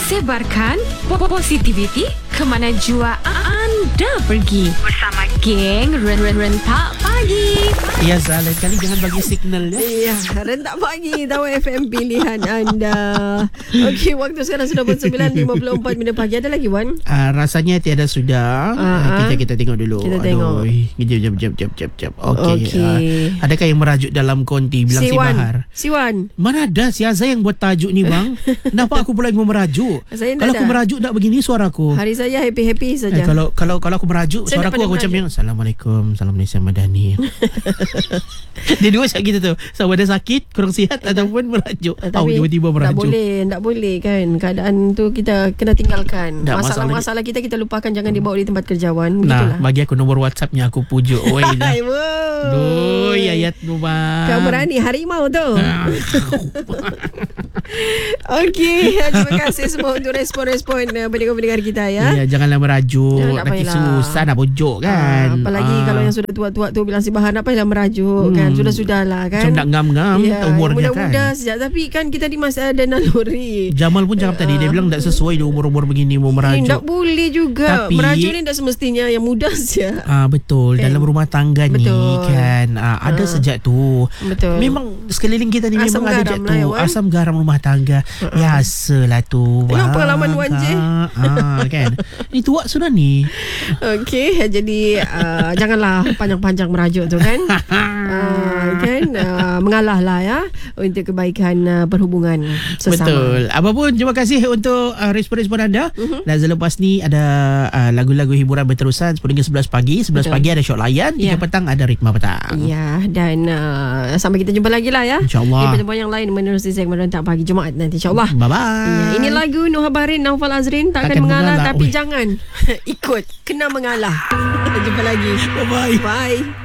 Sebarkan positivity kemana jua anda pergi bersama geng Rentak Pagi. Ya, Zal, kali jangan bagi signal ya. Ya, Rentak Pagi, tahu FM pilihan anda. Okey, waktu sekarang sudah pukul 9.54 minit pagi. Ada lagi, Wan? Rasanya tiada sudah. Kita tengok dulu. Kita tengok. Jap. Okey. Adakah yang merajuk dalam konti bilang si Bahar? Siwan. Mana ada si Azai yang buat tajuk ni, bang? Kenapa aku pula yang mau merajuk? Kalau aku merajuk tak begini suaraku. Hari saya happy-happy saja. Kalau aku merajuk, suaraku aku macam yang Assalamualaikum, salam Malaysia Madani. Dia dua macam gitu tu. Sama ada sakit, kurang sihat ataupun merajuk. Tiba-tiba merajuk. Tak boleh kan. Keadaan tu kita kena tinggalkan. Masalah-masalah kita lupakan, jangan dibawa di tempat kerjaan. Begitulah. Bagi aku nombor WhatsAppnya aku pujuk. Ayat tu, bang. Kau berani harimau tu. Okey, terima kasih semua untuk respon-respon pendengar-pendengar kita ya. Ya, janganlah merajuk. Nanti susah nak pujuk kan. Apalagi kalau yang sudah tua-tua tu bilang si Bahar, nak payah merajuk kan. Sudah-sudahlah kan. Macam nak ngam-ngam umurnya kan. Muda-muda sejak, tapi kan kita ni masih ada naluri. Jamal pun cakap tadi, dia bilang tak sesuai dia umur-umur begini mau merajuk. Tak boleh juga. Tapi, merajuk ni tak semestinya yang muda saja. Betul. Dalam rumah tangga ni kan ada sejak tu. Betul. Memang sekeliling kita ni asam memang ada sejak tu. Asam garam rumah tangga. Biasalah tu. Tengok pengalaman Wan je. Kan. Ini tua sudah ni. Okey, jadi janganlah panjang-panjang merajuk tu kan. Kan mengalah lah ya untuk kebaikan perhubungan sesama. Betul. Apapun, terima kasih untuk respon-respon anda. Dan selepas ni ada lagu-lagu hiburan berterusan 10 hingga 11 pagi. 11 pagi ada Syok Layan, 3 petang ada Ritma Petang. Ya, dan sampai kita jumpa lagi lah ya. InsyaAllah. Di pertemuan yang lain menerusi segmen Rentak Pagi Jumaat nanti, insyaAllah. Bye-bye. Ini lagu Noh Habarin, Naufal Azrin, Takkan Mengalah. Tapi jangan ikut, kena mengalah. Jumpa lagi. Bye-bye. Bye.